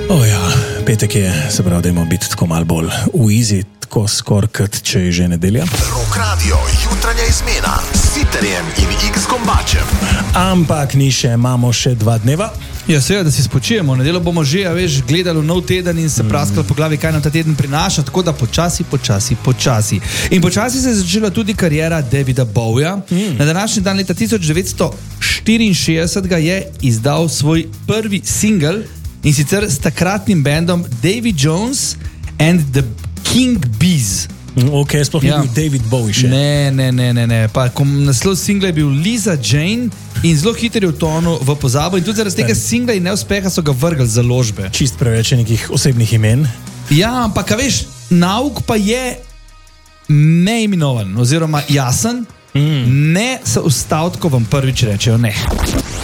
Petek je, se pravi, da imamo biti tako malo bolj uizi, tako skoraj kot če je že nedelja. Rock Radio, jutranja izmena s Siterjem in X-Kombačem. Ampak ni še, imamo še 2 dneva. Ja, seveda, da si spočijemo. Nedelo bomo že, gledali nov teden in se praskali po glavi, kaj nam ta teden prinaša, tako da počasi. In počasi se je začela tudi karijera Davida Bowieja. Na današnji dan leta 1964 je izdal svoj prvi single in sicer s takratnim bendom Davy Jones and the King Bees. Ok, sploh ni bil David Bowie še. Ne. Pa naslov singla je bil Lisa Jane in zelo hiter je utonil v pozabo in tudi zaradi tega singla in neuspeha so ga vrgli z založbe. Čist preveč nekih osebnih imen. Ja, ampak veš, nauk pa je neimenovan oziroma jasen, ne se ustaviti, ko vam prvič rečejo ne.